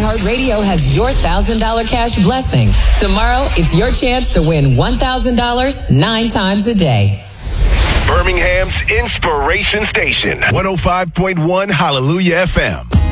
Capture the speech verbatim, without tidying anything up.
iHeartRadio has your one thousand dollars cash blessing. Tomorrow, it's your chance to win one thousand dollars nine times a day. Birmingham's Inspiration Station, one oh five point one Hallelujah F M.